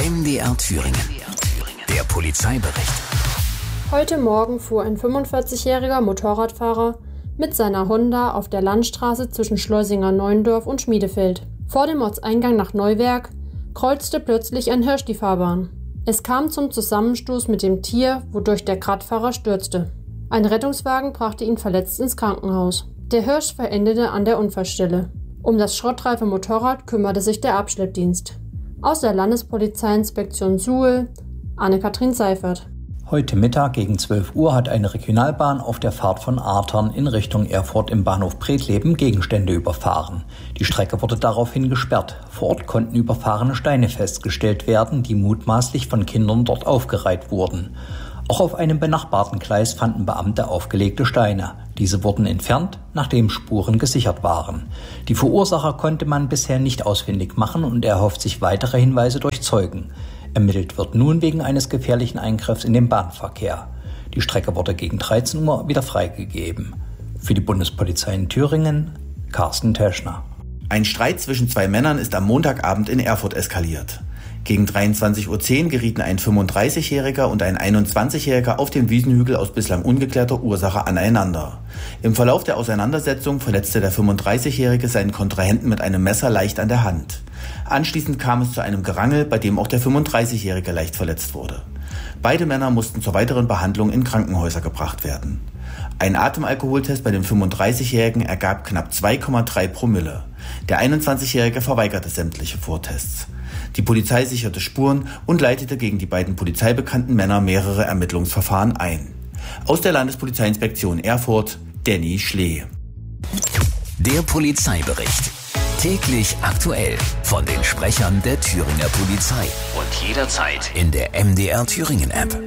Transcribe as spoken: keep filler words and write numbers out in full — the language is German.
M D R Thüringen. Der Polizeibericht. Heute Morgen fuhr ein fünfundvierzigjähriger Motorradfahrer mit seiner Honda auf der Landstraße zwischen Schleusinger Neuendorf und Schmiedefeld. Vor dem Ortseingang nach Neuwerk kreuzte plötzlich ein Hirsch die Fahrbahn. Es kam zum Zusammenstoß mit dem Tier, wodurch der Radfahrer stürzte. Ein Rettungswagen brachte ihn verletzt ins Krankenhaus. Der Hirsch verendete an der Unfallstelle. Um das schrottreife Motorrad kümmerte sich der Abschleppdienst. Aus der Landespolizeiinspektion Suhl, Anne-Kathrin Seifert. Heute Mittag gegen zwölf Uhr hat eine Regionalbahn auf der Fahrt von Artern in Richtung Erfurt im Bahnhof Bredleben Gegenstände überfahren. Die Strecke wurde daraufhin gesperrt. Vor Ort konnten überfahrene Steine festgestellt werden, die mutmaßlich von Kindern dort aufgereiht wurden. Auch auf einem benachbarten Gleis fanden Beamte aufgelegte Steine. Diese wurden entfernt, nachdem Spuren gesichert waren. Die Verursacher konnte man bisher nicht ausfindig machen und er erhofft sich weitere Hinweise durch Zeugen. Ermittelt wird nun wegen eines gefährlichen Eingriffs in den Bahnverkehr. Die Strecke wurde gegen dreizehn Uhr wieder freigegeben. Für die Bundespolizei in Thüringen, Carsten Teschner. Ein Streit zwischen zwei Männern ist am Montagabend in Erfurt eskaliert. Gegen dreiundzwanzig Uhr zehn gerieten ein fünfunddreißigjähriger und ein einundzwanzigjähriger auf dem Wiesenhügel aus bislang ungeklärter Ursache aneinander. Im Verlauf der Auseinandersetzung verletzte der fünfunddreißigjährige seinen Kontrahenten mit einem Messer leicht an der Hand. Anschließend kam es zu einem Gerangel, bei dem auch der fünfunddreißigjährige leicht verletzt wurde. Beide Männer mussten zur weiteren Behandlung in Krankenhäuser gebracht werden. Ein Atemalkoholtest bei dem fünfunddreißigjährigen ergab knapp zwei Komma drei Promille. Der einundzwanzigjährige verweigerte sämtliche Vortests. Die Polizei sicherte Spuren und leitete gegen die beiden polizeibekannten Männer mehrere Ermittlungsverfahren ein. Aus der Landespolizeiinspektion Erfurt, Danny Schlee. Der Polizeibericht. Täglich aktuell von den Sprechern der Thüringer Polizei. Und jederzeit in der M D R Thüringen App.